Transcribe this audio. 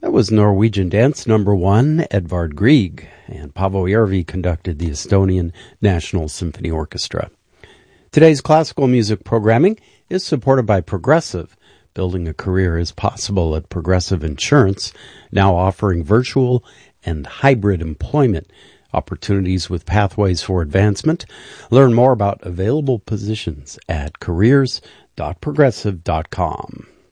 That was Norwegian Dance number 1, Edvard Grieg, and Paavo Järvi conducted the Estonian National Symphony Orchestra. Today's classical music programming is supported by Progressive. Building a career is possible at Progressive Insurance, now offering virtual and hybrid employment opportunities with pathways for advancement. Learn more about available positions at careers.progressive.com.